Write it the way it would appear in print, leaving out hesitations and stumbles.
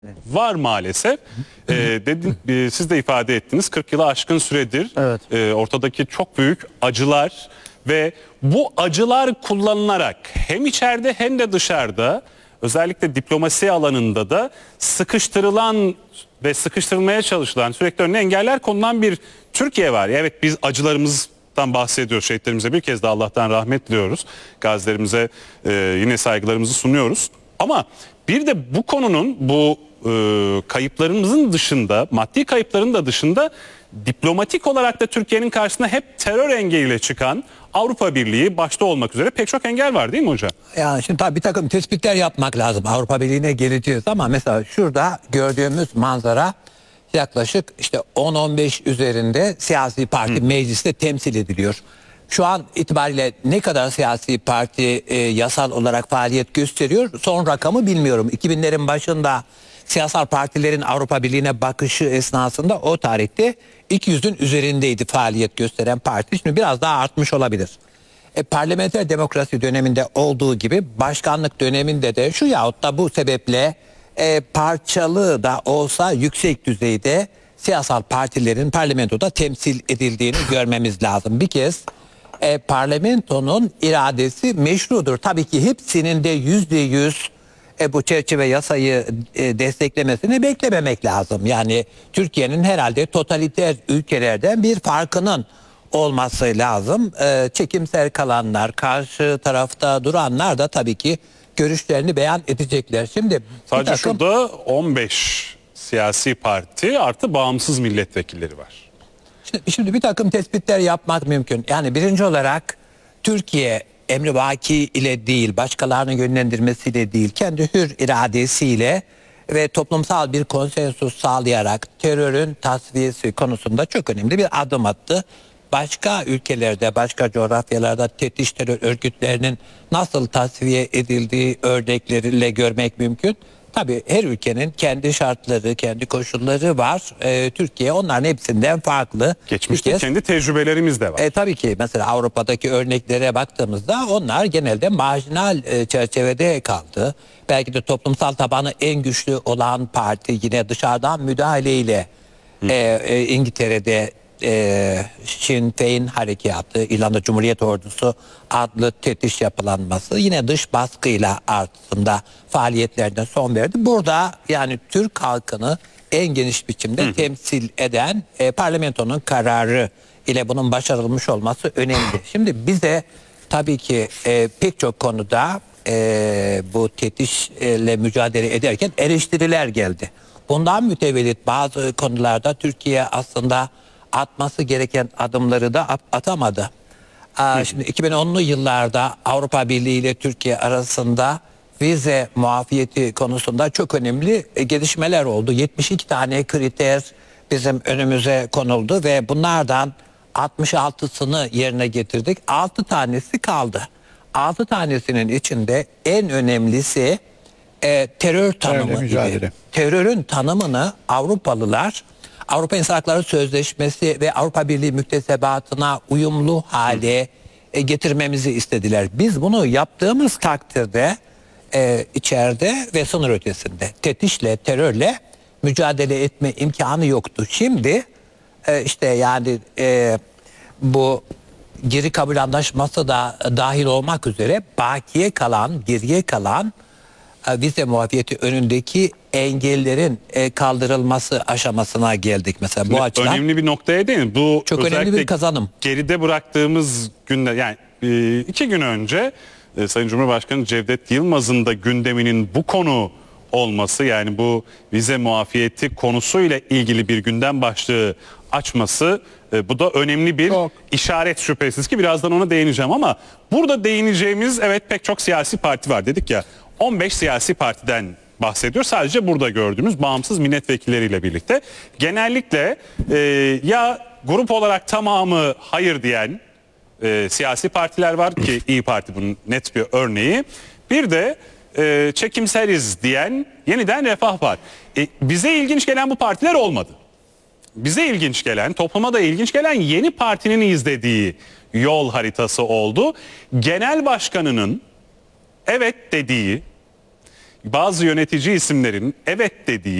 Var maalesef. Siz de ifade ettiniz. 40 yılı aşkın süredir Evet. ortadaki çok büyük acılar ve bu acılar kullanılarak hem içeride hem de dışarıda özellikle diplomasi alanında da sıkıştırılan ve sıkıştırılmaya çalışılan sürekli önüne engeller konulan bir Türkiye var. Evet, biz acılarımızdan bahsediyoruz. Şehitlerimize bir kez de Allah'tan rahmet diliyoruz. Gazilerimize yine saygılarımızı sunuyoruz. Ama bir de bu konunun bu kayıplarımızın dışında, maddi kayıpların da dışında diplomatik olarak da Türkiye'nin karşısına hep terör engeliyle çıkan Avrupa Birliği başta olmak üzere pek çok engel var değil mi hocam? Yani şimdi tabii bir takım tespitler yapmak lazım. Avrupa Birliği'ne geleceğiz ama mesela şurada gördüğümüz manzara yaklaşık işte 10-15 üzerinde siyasi parti mecliste temsil ediliyor. Şu an itibariyle ne kadar siyasi parti yasal olarak faaliyet gösteriyor? Son rakamı bilmiyorum. 2000'lerin başında siyasal partilerin Avrupa Birliği'ne bakışı esnasında o tarihte 200'ün üzerindeydi faaliyet gösteren parti. Şimdi biraz daha artmış olabilir. Parlamenter demokrasi döneminde olduğu gibi başkanlık döneminde de şu yahut da bu sebeple parçalı da olsa yüksek düzeyde siyasal partilerin parlamentoda temsil edildiğini görmemiz lazım. Bir kez parlamentonun iradesi meşrudur. Tabii ki hepsinin de %100 bu çerçeve yasayı desteklemesini beklememek lazım. Yani Türkiye'nin herhalde totaliter ülkelerden bir farkının olması lazım. Çekimser kalanlar, karşı tarafta duranlar da tabii ki görüşlerini beyan edecekler. Şimdi sadece şurada 15 siyasi parti artı bağımsız milletvekilleri var. Şimdi bir takım tespitler yapmak mümkün. Yani birinci olarak Türkiye emrivaki ile değil, başkalarının yönlendirmesiyle değil, kendi hür iradesiyle ve toplumsal bir konsensus sağlayarak terörün tasfiyesi konusunda çok önemli bir adım attı. Başka ülkelerde, başka coğrafyalarda tetiş terör örgütlerinin nasıl tasfiye edildiği örnekleriyle görmek mümkün. Tabii her ülkenin kendi şartları, kendi koşulları var. Türkiye onların hepsinden farklı. Geçmişte kendi tecrübelerimiz de var. Tabii ki mesela Avrupa'daki örneklere baktığımızda onlar genelde marjinal çerçevede kaldı. Belki de toplumsal tabanı en güçlü olan parti yine dışarıdan müdahaleyle İngiltere'de Sinn Féin harekatı, İrlanda Cumhuriyet Ordusu adlı tetiş yapılanması yine dış baskıyla aslında faaliyetlerine son verdi. Burada yani Türk halkını en geniş biçimde temsil eden parlamentonun kararı ile bunun başarılmış olması önemli. Şimdi bize tabii ki pek çok konuda bu tetişle mücadele ederken eleştiriler geldi. Bundan mütevellit bazı konularda Türkiye aslında atması gereken adımları da atamadı. Şimdi 2010'lu yıllarda Avrupa Birliği ile Türkiye arasında vize muafiyeti konusunda çok önemli gelişmeler oldu. 72 tane kriter bizim önümüze konuldu ve bunlardan 66'sını yerine getirdik. 6 tanesi kaldı. 6 tanesinin içinde en önemlisi terör tanımı idi. Terörün tanımını Avrupalılar Avrupa İnsan Hakları Sözleşmesi ve Avrupa Birliği müktesebatına uyumlu hale getirmemizi istediler. Biz bunu yaptığımız takdirde içeride ve sınır ötesinde tetişle, terörle mücadele etme imkanı yoktu. Şimdi işte yani bu geri kabul anlaşması da dahil olmak üzere bakiye kalan, geriye kalan vize muafiyeti önündeki engellerin kaldırılması aşamasına geldik mesela. Şimdi bu açıdan önemli bir noktaya değil. Bu çok önemli bir kazanım. Geride bıraktığımız günler, yani 2 gün önce Sayın Cumhurbaşkanı Cevdet Yılmaz'ın da gündeminin bu konu olması, yani bu vize muafiyeti konusuyla ilgili bir gündem başlığı açması, bu da önemli bir işaret şüphesiz ki birazdan ona değineceğim. Ama burada değineceğimiz pek çok siyasi parti var dedik ya, 15 siyasi partiden bahsediyor. Sadece burada gördüğümüz bağımsız milletvekilleriyle birlikte. Genellikle ya grup olarak tamamı hayır diyen siyasi partiler var ki İYİ Parti bunun net bir örneği. Bir de çekimseriz diyen Yeniden Refah var. Bize ilginç gelen bu partiler olmadı. Bize ilginç gelen, topluma da ilginç gelen yeni partinin izlediği yol haritası oldu. Genel başkanının evet dediği, bazı yönetici isimlerin evet dediği